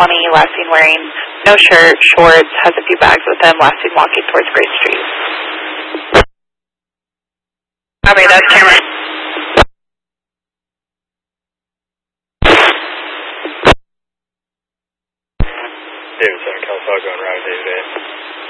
last seen wearing no shirt, shorts, has a few bags with him, last seen walking towards Great Street. Copy, that's Cameron. David 7, Cal Falcon, route David 8.